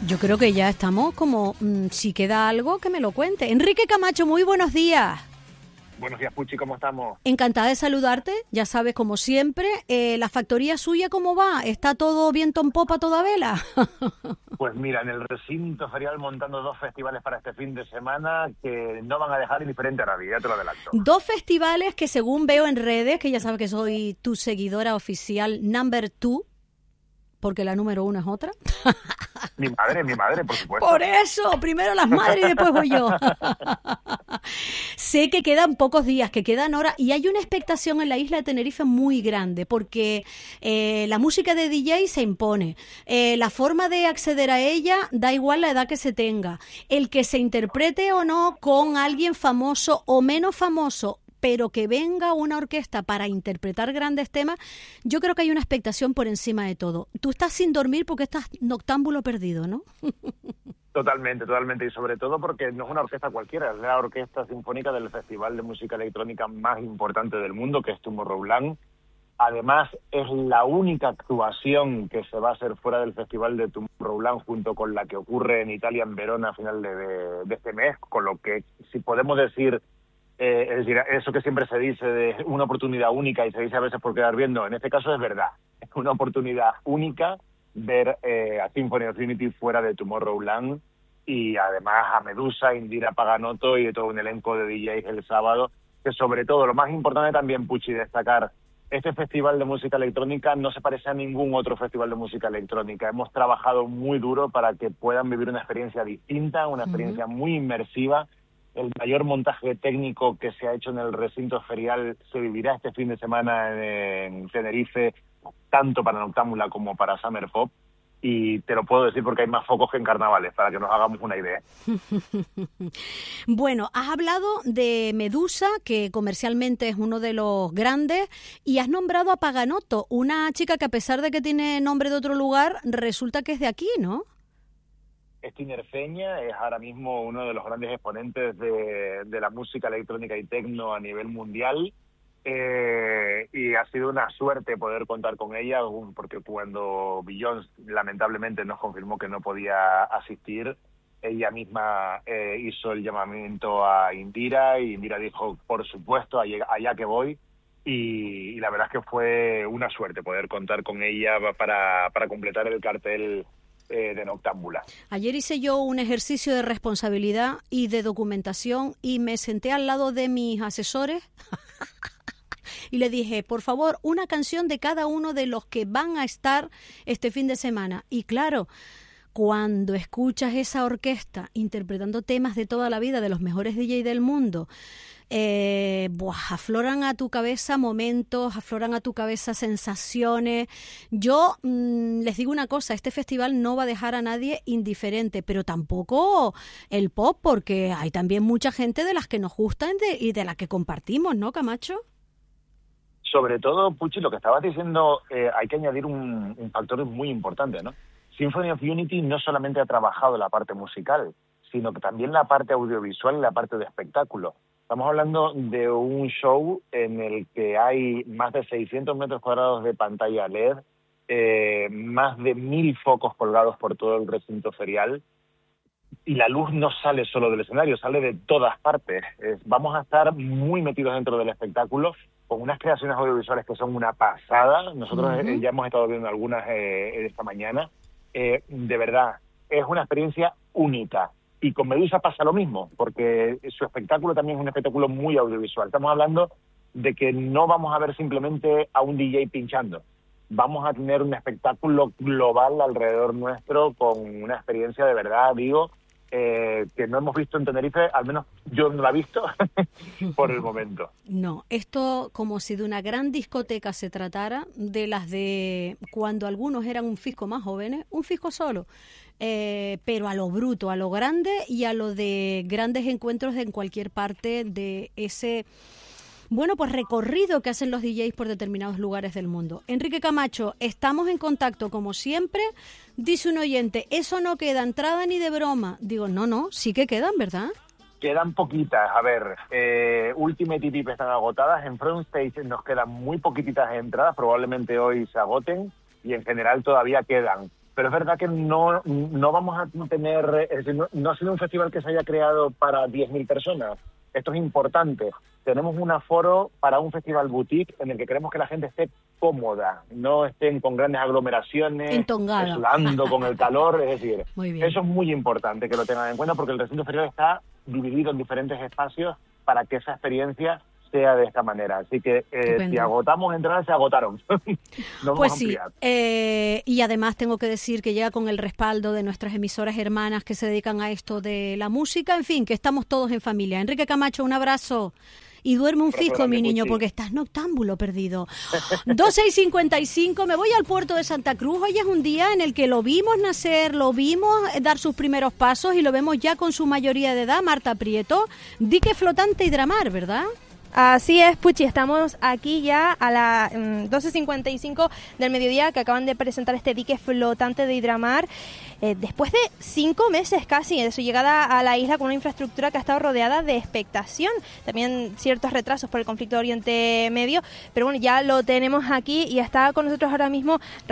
Yo creo que ya estamos como, si queda algo, que me lo cuente. Enrique Camacho, muy buenos días. Buenos días, Puchi, ¿cómo estamos? Encantada de saludarte, ya sabes, como siempre. ¿La factoría suya cómo va? ¿Está todo viento en popa, toda vela? Pues mira, en el recinto ferial montando 2 festivales para este fin de semana que no van a dejar indiferente a nadie, ya te lo adelanto. 2 festivales que según veo en redes, que ya sabes que soy tu seguidora oficial, number 2, porque la número 1 es otra. Mi madre, por supuesto. Por eso, primero las madres y después voy yo. Sé que quedan pocos días, que quedan horas, y hay una expectación en la isla de Tenerife muy grande, porque la música de DJ se impone. La forma de acceder a ella da igual la edad que se tenga. El que se interprete o no con alguien famoso o menos famoso, pero que venga una orquesta para interpretar grandes temas, yo creo que hay una expectación por encima de todo. Tú estás sin dormir porque estás noctámbulo perdido, ¿no? Totalmente, y sobre todo porque no es una orquesta cualquiera, es la orquesta sinfónica del festival de música electrónica más importante del mundo, que es Tomorrowland. Además, es la única actuación que se va a hacer fuera del festival de Tomorrowland, junto con la que ocurre en Italia, en Verona, a final de este mes, con lo que, si podemos decir, es decir, eso que siempre se dice de una oportunidad única y se dice a veces por quedar bien, no, en este caso es verdad. Es una oportunidad única ver a Symphony of Unity fuera de Tomorrowland, y además a Medusa, Indira Paganotto y todo un elenco de DJs el sábado, que sobre todo, lo más importante también, Puchi, destacar, este festival de música electrónica no se parece a ningún otro festival de música electrónica. Hemos trabajado muy duro para que puedan vivir una experiencia distinta, una experiencia muy inmersiva. El mayor montaje técnico que se ha hecho en el recinto ferial se vivirá este fin de semana en Tenerife, tanto para Noctámbula como para Summer Pop. Y te lo puedo decir porque hay más focos que en carnavales, para que nos hagamos una idea. Bueno, has hablado de Medusa, que comercialmente es uno de los grandes, y has nombrado a Paganotto, una chica que a pesar de que tiene nombre de otro lugar, resulta que es de aquí, ¿no? Es tinerfeña, es ahora mismo uno de los grandes exponentes de la música electrónica y tecno a nivel mundial, y ha sido una suerte poder contar con ella, porque cuando Beyoncé lamentablemente nos confirmó que no podía asistir, ella misma hizo el llamamiento a Indira, y Indira dijo, por supuesto, allá que voy, y la verdad es que fue una suerte poder contar con ella para completar el cartel de Noctámbula. Ayer hice yo un ejercicio de responsabilidad y de documentación y me senté al lado de mis asesores y le dije, por favor, una canción de cada uno de los que van a estar este fin de semana. Y claro, cuando escuchas esa orquesta interpretando temas de toda la vida de los mejores DJ del mundo, afloran a tu cabeza momentos, afloran a tu cabeza sensaciones. Yo les digo una cosa, este festival no va a dejar a nadie indiferente, pero tampoco el pop, porque hay también mucha gente de las que nos gustan y de las que compartimos, ¿no, Camacho? Sobre todo, Puchi, lo que estabas diciendo, hay que añadir un factor muy importante, ¿no? Symphony of Unity no solamente ha trabajado la parte musical, sino que también la parte audiovisual y la parte de espectáculo. Estamos hablando de un show en el que hay más de 600 metros cuadrados de pantalla LED, más de 1.000 focos colgados por todo el recinto ferial, y la luz no sale solo del escenario, sale de todas partes. Vamos a estar muy metidos dentro del espectáculo, con unas creaciones audiovisuales que son una pasada. Nosotros ya hemos estado viendo algunas esta mañana. De verdad, es una experiencia única. Y con Medusa pasa lo mismo, porque su espectáculo también es un espectáculo muy audiovisual. Estamos hablando de que no vamos a ver simplemente a un DJ pinchando. Vamos a tener un espectáculo global alrededor nuestro, con una experiencia de verdad, digo, que no hemos visto en Tenerife, al menos yo no la he visto por el momento. No, esto como si de una gran discoteca se tratara, de las de cuando algunos eran un fisco más jóvenes, un fisco solo, pero a lo bruto, a lo grande y a lo de grandes encuentros en cualquier parte de ese, bueno, pues recorrido que hacen los DJs por determinados lugares del mundo. Enrique Camacho, estamos en contacto como siempre. Dice un oyente, eso no queda entrada ni de broma. Digo, no, sí que quedan, ¿verdad? Quedan poquitas. A ver, Ultimate y Tip están agotadas. En Front Stage nos quedan muy poquititas entradas. Probablemente hoy se agoten. Y en general todavía quedan. pero es verdad que no vamos a tener, es decir, no ha sido un festival que se haya creado para 10.000 personas. Esto es importante. Tenemos un aforo para un festival boutique en el que queremos que la gente esté cómoda, no estén con grandes aglomeraciones, sudando con el calor, es decir, eso es muy importante que lo tengan en cuenta porque el recinto ferial está dividido en diferentes espacios para que esa experiencia sea de esta manera. Así que si agotamos entradas, se agotaron. No pues sí, y además tengo que decir que llega con el respaldo de nuestras emisoras hermanas que se dedican a esto de la música, en fin, que estamos todos en familia. Enrique Camacho, un abrazo. Y duerme un fisco, mi niño, porque estás noctámbulo perdido. 12:55, me voy al puerto de Santa Cruz. Hoy es un día en el que lo vimos nacer, lo vimos dar sus primeros pasos y lo vemos ya con su mayoría de edad, Marta Prieto. Dique flotante Hidramar, ¿verdad? Así es, Puchi, estamos aquí ya a las 12:55 del mediodía que acaban de presentar este dique flotante de Hidramar. Después de 5 meses casi de su llegada a la isla con una infraestructura que ha estado rodeada de expectación, también ciertos retrasos por el conflicto de Oriente Medio, pero bueno, ya lo tenemos aquí y está con nosotros ahora mismo